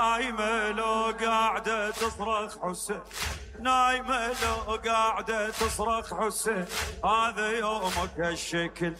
نايمة لو قاعدة تصرخ حسين، نايمة لو قاعدة تصرخ حسين، هذا يومك الشكل